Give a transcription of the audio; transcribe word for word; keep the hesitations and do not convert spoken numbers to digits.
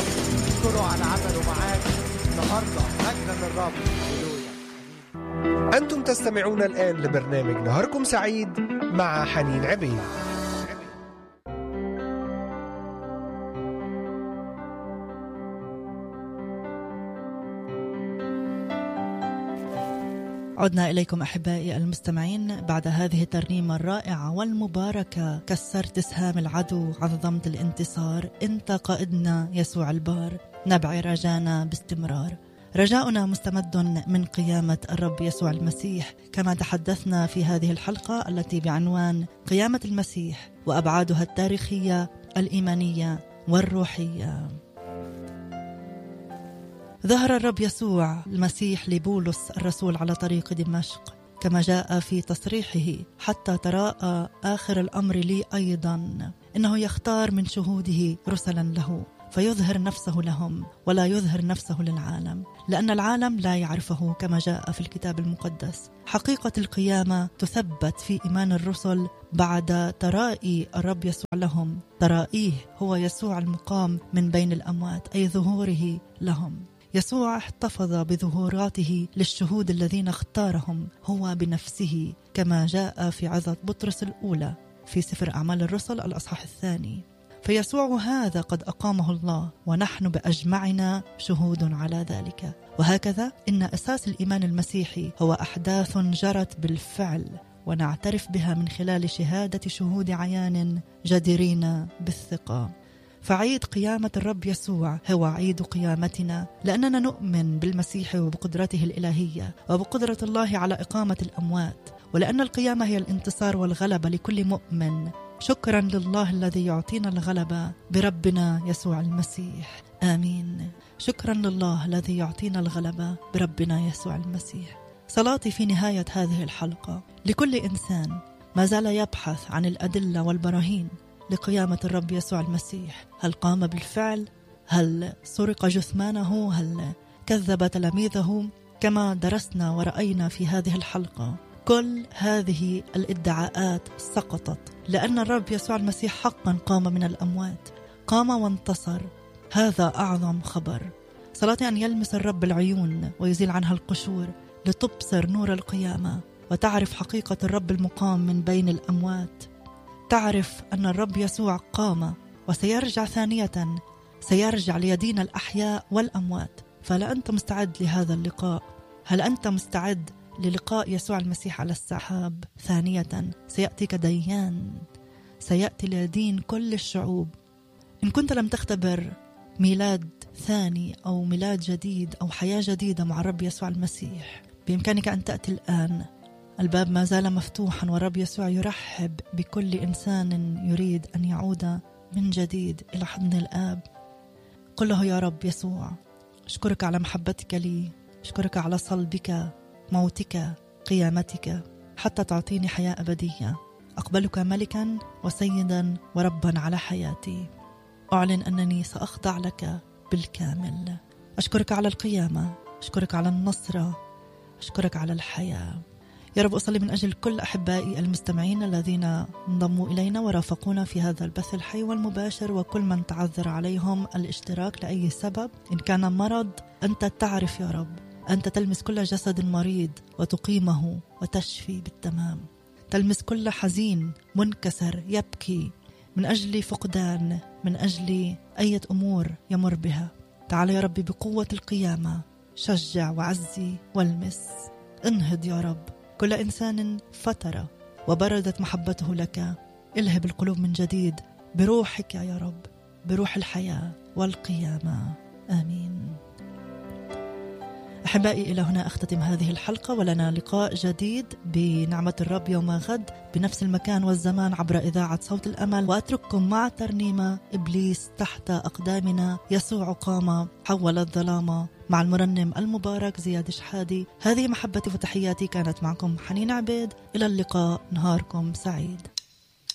الرب، اشكره على عمله معاك النهارده. مجدا للرب. هللويا. أنتم تستمعون الآن لبرنامج نهاركم سعيد مع حنين عبيد. عدنا إليكم أحبائي المستمعين بعد هذه الترنيمة الرائعة والمباركة. كسرت سهام العدو، عظمت الانتصار، أنت قائدنا يسوع البار، نبعي رجانا باستمرار. رجاؤنا مستمد من قيامة الرب يسوع المسيح، كما تحدثنا في هذه الحلقة التي بعنوان قيامة المسيح وأبعادها التاريخية الإيمانية والروحية. ظهر الرب يسوع المسيح لبولس الرسول على طريق دمشق، كما جاء في تصريحه: حتى تراءى آخر الأمر لي أيضا، إنه يختار من شهوده رسلا له فيظهر نفسه لهم ولا يظهر نفسه للعالم، لأن العالم لا يعرفه، كما جاء في الكتاب المقدس. حقيقة القيامة تثبت في إيمان الرسل بعد ترائي الرب يسوع لهم. ترائيه هو يسوع المقام من بين الأموات، أي ظهوره لهم. يسوع احتفظ بظهوراته للشهود الذين اختارهم هو بنفسه، كما جاء في عظة بطرس الأولى في سفر أعمال الرسل الأصحاح الثاني. فيسوع هذا قد أقامه الله، ونحن بأجمعنا شهود على ذلك. وهكذا إن أساس الإيمان المسيحي هو أحداث جرت بالفعل، ونعترف بها من خلال شهادة شهود عيان جديرين بالثقة. فعيد قيامة الرب يسوع هو عيد قيامتنا، لأننا نؤمن بالمسيح وبقدرته الإلهية وبقدرة الله على إقامة الأموات، ولأن القيامة هي الانتصار والغلبة لكل مؤمن. شكرا لله الذي يعطينا الغلبة بربنا يسوع المسيح. آمين. شكرا لله الذي يعطينا الغلبة بربنا يسوع المسيح. صلاتي في نهاية هذه الحلقة لكل إنسان ما زال يبحث عن الأدلة والبراهين لقيامة الرب يسوع المسيح. هل قام بالفعل؟ هل سرق جثمانه؟ هل كذب تلاميذه كما درسنا ورأينا في هذه الحلقة؟ كل هذه الادعاءات سقطت، لأن الرب يسوع المسيح حقا قام من الأموات، قام وانتصر. هذا أعظم خبر. صلاتي أن يلمس الرب العيون ويزيل عنها القشور لتبصر نور القيامة، وتعرف حقيقة الرب المقام من بين الأموات. تعرف أن الرب يسوع قام وسيرجع ثانية، سيرجع ليدين الأحياء والأموات. فلا أنت مستعد لهذا اللقاء؟ هل أنت مستعد للقاء يسوع المسيح على السحاب ثانية؟ سيأتي كديان، سيأتي ليدين كل الشعوب. إن كنت لم تختبر ميلاد ثاني أو ميلاد جديد أو حياة جديدة مع الرب يسوع المسيح، بإمكانك أن تأتي الآن. الباب ما زال مفتوحا، والرب يسوع يرحب بكل إنسان يريد أن يعود من جديد إلى حضن الآب. قل له: يا رب يسوع، أشكرك على محبتك لي، أشكرك على صلبك، موتك، قيامتك، حتى تعطيني حياة أبدية. أقبلك ملكا وسيدا وربا على حياتي. أعلن أنني سأخضع لك بالكامل. أشكرك على القيامة، أشكرك على النصرة، أشكرك على الحياة. يا رب أصلي من أجل كل أحبائي المستمعين الذين انضموا إلينا ورافقونا في هذا البث الحي والمباشر، وكل من تعذر عليهم الاشتراك لأي سبب. إن كان مرض، أنت تعرف يا رب، أنت تلمس كل جسد مريض وتقيمه وتشفي بالتمام. تلمس كل حزين منكسر يبكي من أجل فقدان، من أجل أي أمور يمر بها. تعال يا رب بقوة القيامة، شجع وعزي والمس. انهض يا رب كل إنسان فترة وبردت محبته لك. الهب القلوب من جديد بروحك يا رب، بروح الحياة والقيامة. آمين. أحبائي، إلى هنا أختتم هذه الحلقة، ولنا لقاء جديد بنعمة الرب يوم غد بنفس المكان والزمان عبر إذاعة صوت الأمل. وأترككم مع ترنيمة إبليس تحت أقدامنا، يسوع قام حول الظلام، مع المرنم المبارك زياد شحادي. هذه محبتي وتحياتي، كانت معكم حنين عبيد. إلى اللقاء، نهاركم سعيد.